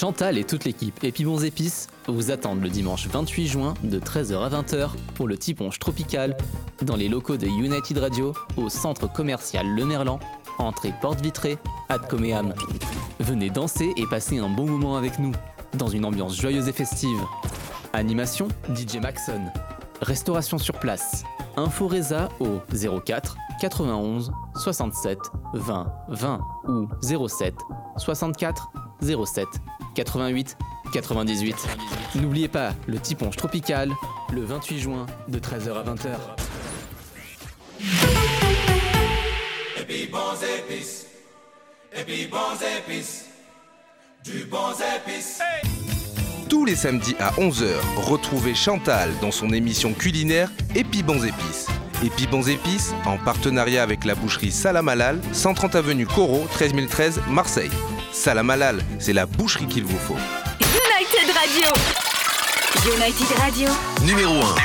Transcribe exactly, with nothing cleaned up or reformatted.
Chantal et toute l'équipe Épi Bons Épices vous attendent le dimanche vingt-huit juin de treize heures à vingt heures pour le Tiponche Tropical dans les locaux de United Radio au centre commercial Le Merlan, entrée porte vitrée, Ad Coméam. Venez danser et passer un bon moment avec nous dans une ambiance joyeuse et festive. Animation D J Maxon. Restauration sur place. Info Reza au zéro quatre quatre-vingt-onze soixante-sept vingt vingt ou zéro sept soixante-quatre zéro sept quatre-vingt-huit quatre-vingt-dix-huit. N'oubliez pas le Tiponche Tropical le vingt-huit juin de treize heures à vingt heures. Épi Bons Épices, Épi Bons Épices, du Bons Épices. Hey! Tous les samedis à onze heures, retrouvez Chantal dans son émission culinaire Épi Bons Épices. Épi Bons Épices, en partenariat avec la boucherie Salam Halal, cent trente avenue Corot, treize mille treize, Marseille. Salam Halal, c'est la boucherie qu'il vous faut. United Radio. United Radio. Numéro un.